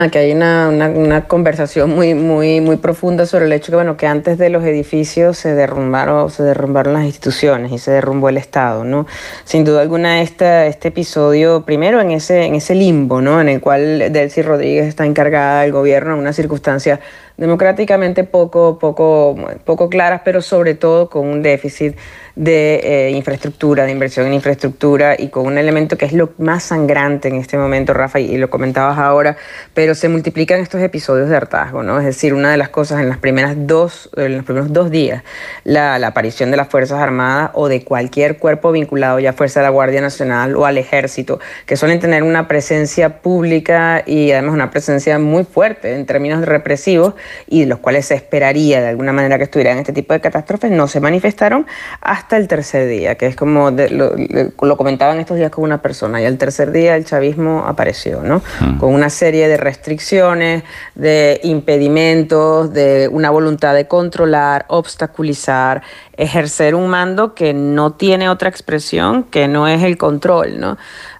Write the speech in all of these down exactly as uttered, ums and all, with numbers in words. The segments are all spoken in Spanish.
que hay una, una, una conversación muy, muy, muy profunda sobre el hecho que, bueno, que antes de los edificios se derrumbaron, se derrumbaron las instituciones y se derrumbó el Estado, ¿no? Sin duda alguna, esta, este episodio, primero en ese, en ese limbo, ¿no? En el cual Delcy Rodríguez está encargada del gobierno en una circunstancia democráticamente poco, poco, poco claras, pero sobre todo con un déficit de eh, infraestructura, de inversión en infraestructura y con un elemento que es lo más sangrante en este momento, Rafa, y, y lo comentabas ahora, pero se multiplican estos episodios de hartazgo, ¿no? Es decir, una de las cosas en las primeras dos, en los primeros dos días, la, la aparición de las Fuerzas Armadas o de cualquier cuerpo vinculado ya fuerza a la Guardia Nacional o al Ejército, que suelen tener una presencia pública y además una presencia muy fuerte en términos represivos y de los cuales se esperaría de alguna manera que estuvieran en este tipo de catástrofes, no se manifestaron hasta el tercer día, que es como de, lo, lo comentaban estos días con una persona, y al tercer día el chavismo apareció, ¿no? Mm. Con una serie de restricciones, de impedimentos, de una voluntad de controlar, obstaculizar, ejercer un mando que no tiene otra expresión que no es el control, ¿no?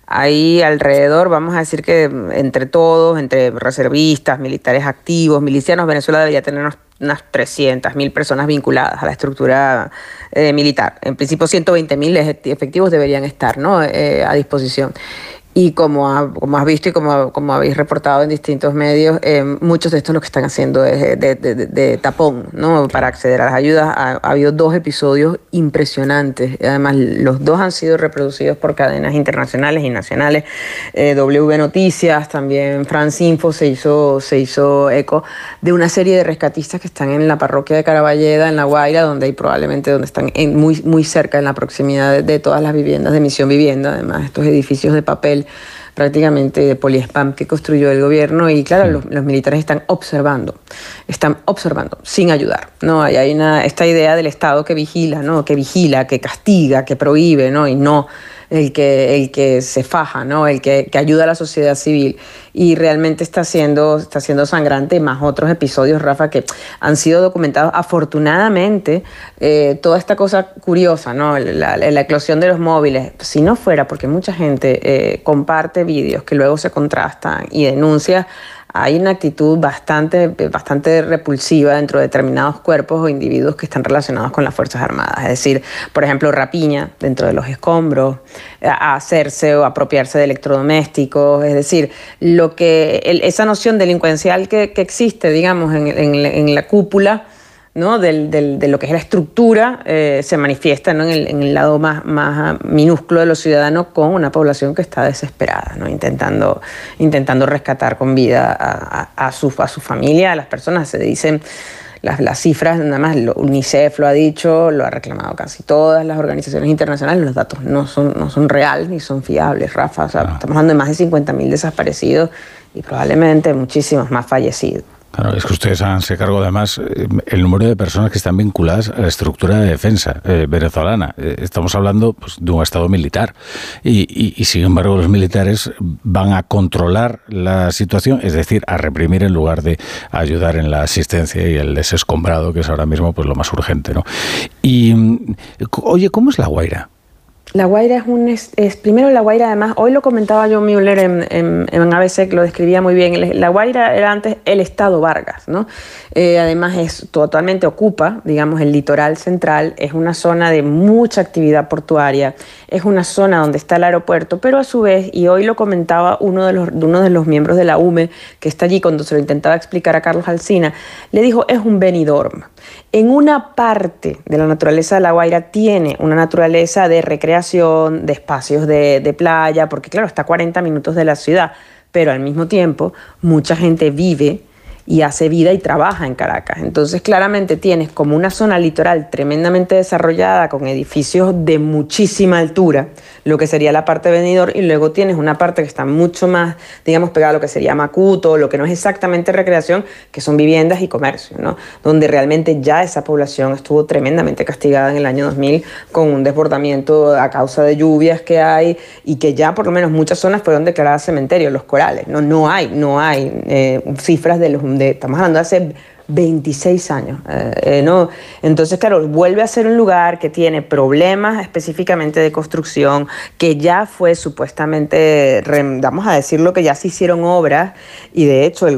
Ahí alrededor, vamos a decir que entre todos, entre reservistas, militares activos, milicianos, Venezuela debería tener unos, unas trescientas mil personas vinculadas a la estructura eh, militar. En principio ciento veinte mil efectivos deberían estar, ¿no? eh, a disposición. Y como, ha, como has visto y como, como habéis reportado en distintos medios, eh, muchos de estos lo que están haciendo es de, de, de, de tapón, ¿no? Para acceder a las ayudas. Ha, ha habido dos episodios impresionantes. Además, los dos han sido reproducidos por cadenas internacionales y nacionales. Eh, W Noticias, también France Info se hizo, se hizo eco de una serie de rescatistas que están en la parroquia de Caraballeda, en La Guaira, donde hay probablemente donde están en, muy, muy cerca, en la proximidad de, de todas las viviendas de Misión Vivienda, además estos edificios de papel prácticamente de poliespam que construyó el gobierno, y claro, sí. los, los militares están observando, están observando, sin ayudar, ¿no? Hay, hay una, esta idea del Estado que vigila, ¿no? Que vigila, que castiga, que prohíbe, ¿no? Y no el que, el que se faja, ¿no? El que, que ayuda a la sociedad civil. Y realmente está siendo, está siendo sangrante, más otros episodios, Rafa, que han sido documentados. Afortunadamente, eh, toda esta cosa curiosa, ¿no? La, la, la eclosión de los móviles, si no fuera porque mucha gente eh, comparte vídeos que luego se contrastan y denuncia, hay una actitud bastante, bastante repulsiva dentro de determinados cuerpos o individuos que están relacionados con las Fuerzas Armadas. Es decir, por ejemplo, rapiña dentro de los escombros, a hacerse o apropiarse de electrodomésticos. Es decir, lo que el, esa noción delincuencial que, que existe, digamos, en, en, en la cúpula, ¿no? Del, del, de lo que es la estructura, eh, se manifiesta, ¿no? en, el, en el lado más, más minúsculo de los ciudadanos, con una población que está desesperada, ¿no? intentando, intentando rescatar con vida a, a, a, su, a su familia, a las personas. Se dicen las, las cifras, nada más lo, UNICEF lo ha dicho, lo ha reclamado casi todas las organizaciones internacionales. Los datos no son, no son reales ni son fiables, Rafa. O sea, no. Estamos hablando de más de cincuenta mil desaparecidos y probablemente muchísimos más fallecidos. Claro, es que ustedes han se cargo además el número de personas que están vinculadas a la estructura de defensa eh, venezolana. Eh, estamos hablando pues, de un estado militar y, y, y sin embargo los militares van a controlar la situación, es decir, a reprimir en lugar de ayudar en la asistencia y el desescombrado, que es ahora mismo pues lo más urgente, ¿no? Y oye, ¿cómo es La Guaira? La Guaira es un... Es, es, primero, La Guaira, además, hoy lo comentaba John Mueller en, en, en A B C, que lo describía muy bien. La Guaira era antes el Estado Vargas, ¿no? Eh, además, es totalmente ocupa, digamos, el litoral central. Es una zona de mucha actividad portuaria. Es una zona donde está el aeropuerto, pero a su vez, y hoy lo comentaba uno de los, uno de los miembros de la U M E, que está allí, cuando se lo intentaba explicar a Carlos Alsina, le dijo, es un Benidorm. En una parte de la naturaleza de La Guaira tiene una naturaleza de recreación, de espacios de, de playa, porque claro, está a cuarenta minutos de la ciudad, pero al mismo tiempo mucha gente vive y hace vida y trabaja en Caracas. Entonces claramente tienes como una zona litoral tremendamente desarrollada, con edificios de muchísima altura, lo que sería la parte de Benidorm, y luego tienes una parte que está mucho más, digamos, pegada a lo que sería Macuto, lo que no es exactamente recreación, que son viviendas y comercio, ¿no? Donde realmente ya esa población estuvo tremendamente castigada en el año dos mil con un desbordamiento a causa de lluvias que hay, y que ya por lo menos muchas zonas fueron declaradas cementerios, los corales. No, no hay, no hay eh, cifras de los... De, estamos hablando de hace veintiséis años, eh, eh, ¿no? Entonces, claro, vuelve a ser un lugar que tiene problemas específicamente de construcción, que ya fue supuestamente, vamos a decirlo, que ya se hicieron obras, y de hecho el